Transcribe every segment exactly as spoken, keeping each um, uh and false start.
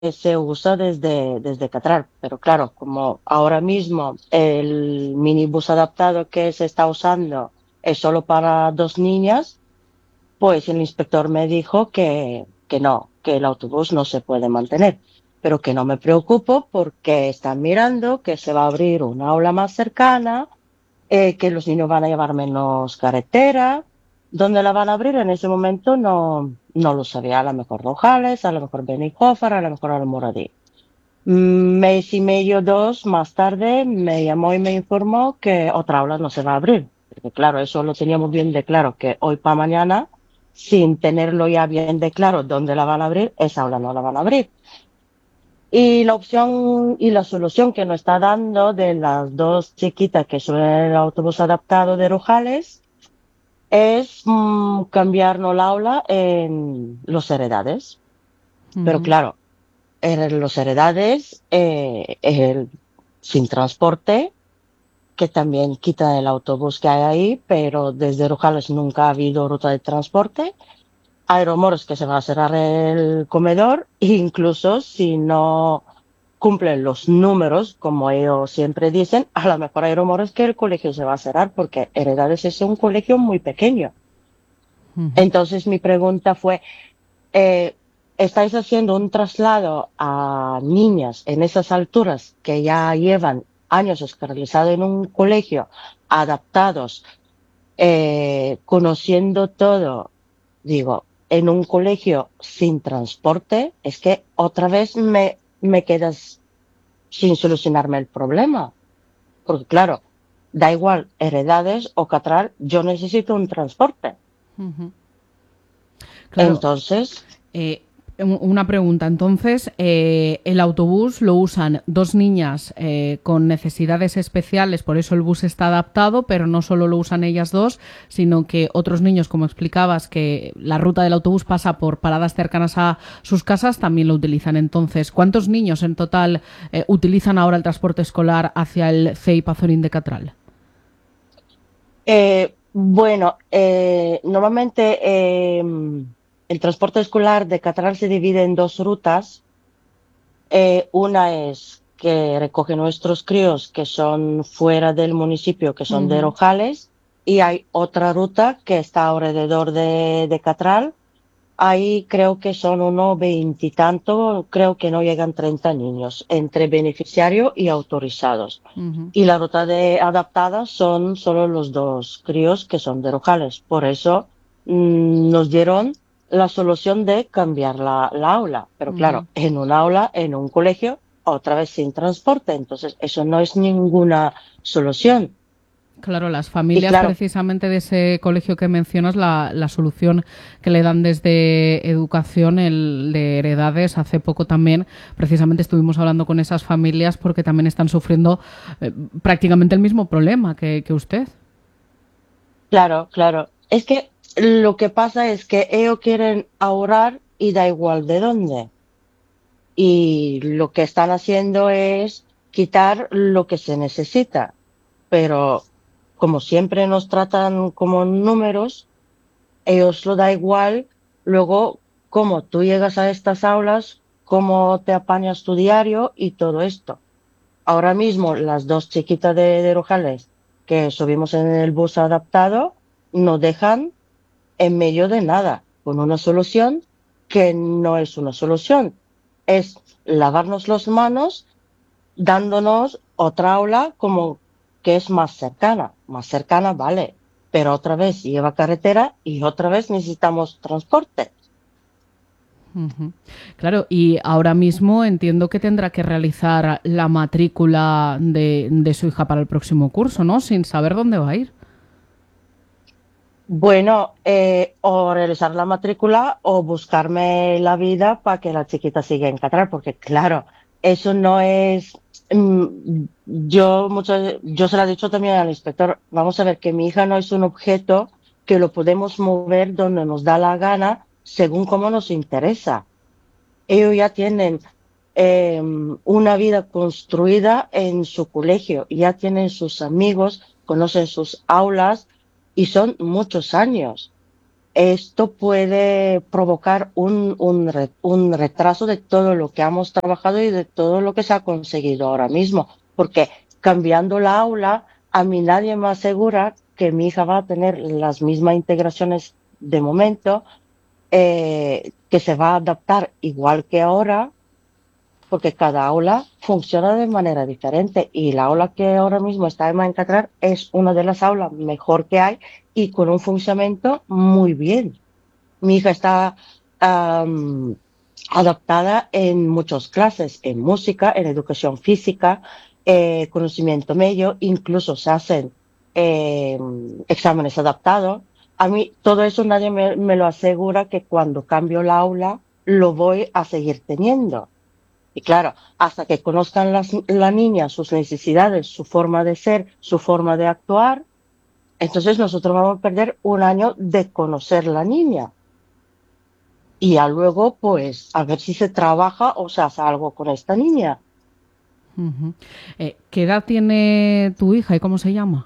se usa desde, desde Catral, pero claro, como ahora mismo el minibús adaptado que se está usando es solo para dos niñas, pues el inspector me dijo que, que no, que el autobús no se puede mantener, pero que no me preocupo porque están mirando que se va a abrir una aula más cercana, eh, que los niños van a llevar menos carretera. ¿Dónde la van a abrir? En ese momento no, no lo sabía. A lo mejor Rojales, a lo mejor Benijófar, a lo mejor Almoradí. Mm, Mes y medio, dos más tarde me llamó y me informó que otra aula no se va a abrir. Porque claro, eso lo teníamos bien de claro, que hoy para mañana, sin tenerlo ya bien de claro dónde la van a abrir, esa aula no la van a abrir. Y la opción y la solución que nos está dando de las dos chiquitas que son el autobús adaptado de Rojales es mm, cambiarnos la aula en Los Heredades. Pero Ujú. claro, en Los Heredades, eh, el- sin transporte, que también quitan el autobús que hay ahí, pero desde Rojales nunca ha habido ruta de transporte. Aeromoros que se va a cerrar el comedor, e incluso si no cumplen los números, como ellos siempre dicen, a lo mejor hay rumores que el colegio se va a cerrar porque Heredades es un colegio muy pequeño. Ujú. Entonces mi pregunta fue, eh, ¿estáis haciendo un traslado a niñas en esas alturas que ya llevan años escolarizados en un colegio, adaptados, eh, conociendo todo, digo, en un colegio sin transporte? Es que otra vez me, me quedas sin solucionarme el problema. Porque claro, da igual Heredades o Catral, yo necesito un transporte. Ujú. Claro, Entonces, eh, un- una pregunta. Entonces, eh, el autobús lo usan dos niñas eh, con necesidades especiales, por eso el bus está adaptado, pero no solo lo usan ellas dos, sino que otros niños, como explicabas, que la ruta del autobús pasa por paradas cercanas a sus casas, también lo utilizan. Entonces, ¿cuántos niños en total eh, utilizan ahora el transporte escolar hacia el C I P Azorín de Catral? eh, bueno, eh, normalmente eh, el transporte escolar de Catral se divide en dos rutas. Eh, una es que recoge nuestros críos que son fuera del municipio, que son de Ujú. Rojales, y hay otra ruta que está alrededor de, de Catral. Ahí creo que son unos veintitantos, creo que no llegan treinta niños, entre beneficiario y autorizados. Ujú. Y la ruta de adaptada son solo los dos críos que son de Rojales. Por eso mm, nos dieron la solución de cambiar la, la aula. Pero Ujú. claro, en un aula, en un colegio, otra vez sin transporte. Entonces, eso no es ninguna solución. Claro, las Y familias claro, precisamente de ese colegio que mencionas, la, la solución que le dan desde educación, el de heredades, hace poco también, precisamente estuvimos hablando con esas familias porque también están sufriendo eh, prácticamente el mismo problema que, que usted. claro, claro. Es que lo que pasa es que ellos quieren ahorrar y da igual de dónde. Y lo que están haciendo es quitar lo que se necesita. Pero como siempre nos tratan como números, ellos lo da igual. Luego, cómo tú llegas a estas aulas, cómo te apañas tu diario y todo esto. Ahora mismo, las dos chiquitas de, de Rojales que subimos en el bus adaptado nos dejan en medio de nada, con una solución que no es una solución. Es lavarnos las manos dándonos otra aula como que es más cercana. Más cercana, vale, pero otra vez lleva carretera y otra vez necesitamos transporte. Ujú. Claro, y ahora mismo entiendo que tendrá que realizar la matrícula de, de su hija para el próximo curso, ¿no? Sin saber dónde va a ir. Bueno, eh, o realizar la matrícula o buscarme la vida para que la chiquita siga en Qatar, porque claro, eso no es. mm, Yo, mucho, yo se lo he dicho también al inspector, vamos a ver que mi hija no es un objeto que lo podemos mover donde nos da la gana según cómo nos interesa. Ellos ya tienen eh, una vida construida en su colegio, ya tienen sus amigos, conocen sus aulas y son muchos años. esto puede provocar un, un, re, un retraso de todo lo que hemos trabajado y de todo lo que se ha conseguido ahora mismo, porque cambiando la aula, a mí nadie me asegura que mi hija va a tener las mismas integraciones de momento, eh, que se va a adaptar igual que ahora, porque cada aula funciona de manera diferente y la aula que ahora mismo está en Mancatrar es una de las aulas mejor que hay y con un funcionamiento muy bien. Mi hija está um, adaptada en muchas clases, en música, en educación física, eh, conocimiento medio, incluso se hacen eh, exámenes adaptados. A mí todo eso nadie me, me lo asegura que cuando cambio la aula lo voy a seguir teniendo. Y claro, hasta que conozcan las, la niña sus necesidades, su forma de ser, su forma de actuar, entonces nosotros vamos a perder un año de conocer la niña. Y ya luego, pues, a ver si se trabaja o se hace algo con esta niña. Uh-huh. Eh, ¿Qué edad tiene tu hija y cómo se llama?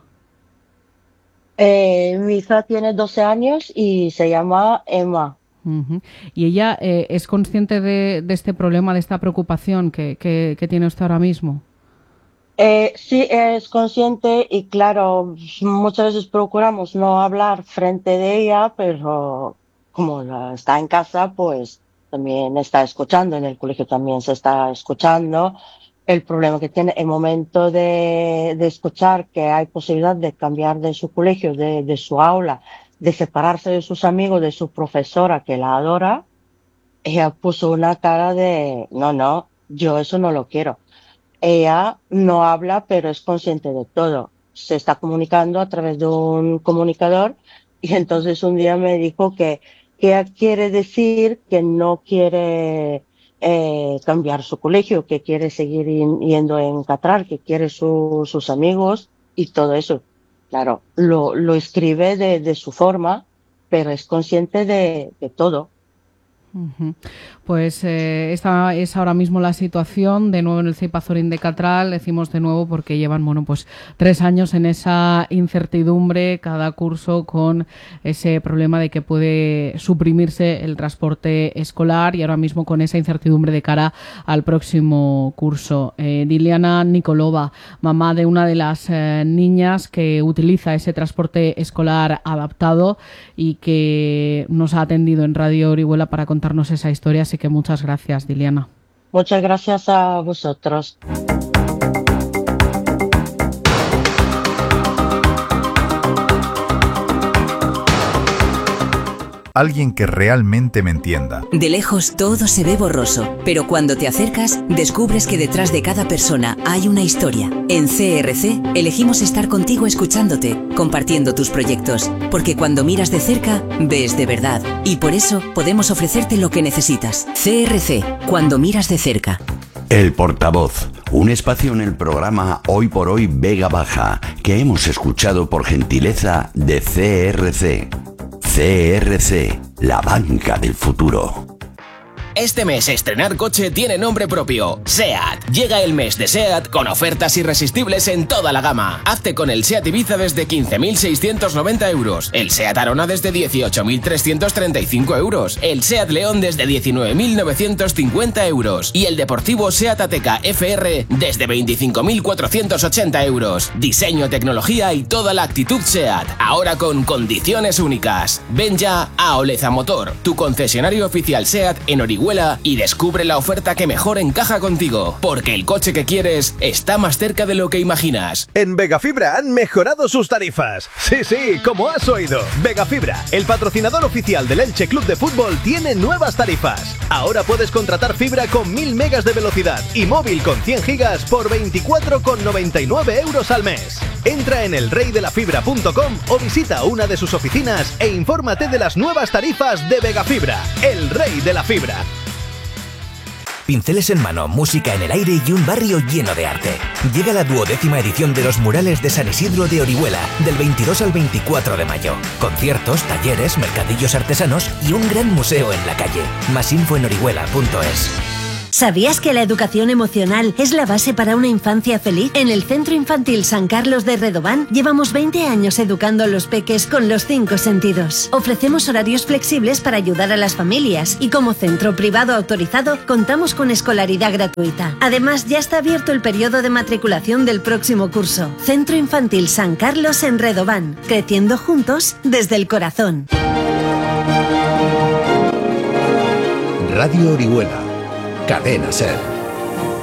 Eh, mi hija tiene doce años y se llama Emma. Uh-huh. ¿Y ella eh, es consciente de, de este problema, de esta preocupación que, que, que tiene usted ahora mismo? Eh, sí, es consciente y claro, muchas veces procuramos no hablar frente de ella, pero como la, está en casa, pues también está escuchando, en el colegio también se está escuchando. El problema que tiene el momento de, de escuchar que hay posibilidad de cambiar de su colegio, de, de su aula, de separarse de sus amigos, de su profesora que la adora, ella puso una cara de, no, no, yo eso no lo quiero. Ella no habla, pero es consciente de todo. Se está comunicando a través de un comunicador y entonces un día me dijo que, que quiere decir que no quiere eh, cambiar su colegio, que quiere seguir in, yendo a Encatrar, que quiere su, sus amigos y todo eso. Claro, lo, lo escribe de, de su forma, pero es consciente de, de todo. Uh-huh. Pues eh, esta es ahora mismo la situación de nuevo en el C I P Azorín de Catral. Decimos de nuevo porque llevan bueno pues tres años en esa incertidumbre, cada curso con ese problema de que puede suprimirse el transporte escolar y ahora mismo con esa incertidumbre de cara al próximo curso. Eh, Diliana Nikolova, mamá de una de las eh, niñas que utiliza ese transporte escolar adaptado y que nos ha atendido en Radio Orihuela para contarnos esa historia, así que muchas gracias, Diliana. Muchas gracias a vosotros. Alguien que realmente me entienda. De lejos todo se ve borroso, pero cuando te acercas descubres que detrás de cada persona hay una historia. En C R C elegimos estar contigo escuchándote, compartiendo tus proyectos, porque cuando miras de cerca ves de verdad y por eso podemos ofrecerte lo que necesitas. C R C, cuando miras de cerca. El portavoz, un espacio en el programa Hoy por Hoy Vega Baja, que hemos escuchado por gentileza de C R C. C R C, la banca del futuro. Este mes estrenar coche tiene nombre propio, SEAT. Llega el mes de SEAT con ofertas irresistibles en toda la gama. Hazte con el SEAT Ibiza desde quince mil seiscientos noventa euros, el SEAT Arona desde dieciocho mil trescientos treinta y cinco euros, el SEAT León desde diecinueve mil novecientos cincuenta euros y el deportivo SEAT Ateca F R desde veinticinco mil cuatrocientos ochenta euros. Diseño, tecnología y toda la actitud SEAT, ahora con condiciones únicas. Ven ya a Oleza Motor, tu concesionario oficial SEAT en Orihuela, y descubre la oferta que mejor encaja contigo, porque el coche que quieres está más cerca de lo que imaginas. En Vegafibra han mejorado sus tarifas. Sí, sí, como has oído. Vegafibra, el patrocinador oficial del Elche Club de Fútbol, tiene nuevas tarifas. Ahora puedes contratar fibra con mil megas de velocidad y móvil con cien gigas por veinticuatro con noventa y nueve euros al mes. Entra en el rey de la fibra punto com o visita una de sus oficinas e infórmate de las nuevas tarifas de Vegafibra, el rey de la fibra. Pinceles en mano, música en el aire y un barrio lleno de arte. Llega la duodécima edición de los murales de San Isidro de Orihuela, del veintidós al veinticuatro de mayo. Conciertos, talleres, mercadillos artesanos y un gran museo en la calle. Más info en orihuela punto es. ¿Sabías que la educación emocional es la base para una infancia feliz? En el Centro Infantil San Carlos de Redován llevamos veinte años educando a los peques con los cinco sentidos. Ofrecemos horarios flexibles para ayudar a las familias y como centro privado autorizado contamos con escolaridad gratuita. Además, ya está abierto el periodo de matriculación del próximo curso. Centro Infantil San Carlos en Redován, creciendo juntos desde el corazón. Radio Orihuela, Cadena Ser.